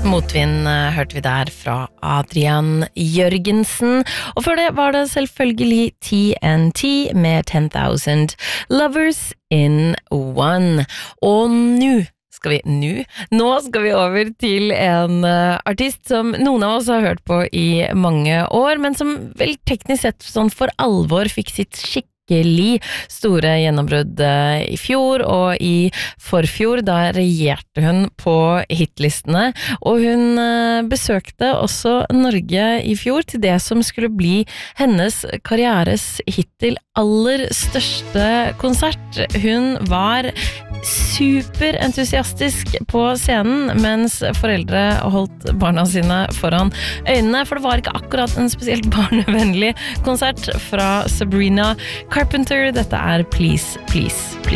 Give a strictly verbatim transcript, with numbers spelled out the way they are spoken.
Motvind eh, hørte vi der fra Adrian Jørgensen, og før det var det selvfølgelig T N T med ten thousand Lovers in One. Og nå skal vi, nå, nå skal vi over til en uh, artist som noen av oss har hørt på i mange år, men som vel teknisk sett sånn for alvor fikk sitt skikk store gjennombrudd i fjor og i forfjor. Da regjerte hun på hitlistene, og hun besøkte også Norge i fjor til det som skulle bli hennes karrieres hittil aller største konsert. Hun var superentusiastisk på scenen, mens foreldre holdt barna sine foran øynene, for det var ikke akkurat en spesielt barnevennlig konsert fra Sabrina Carpenter. Dette er Please, Please, Please.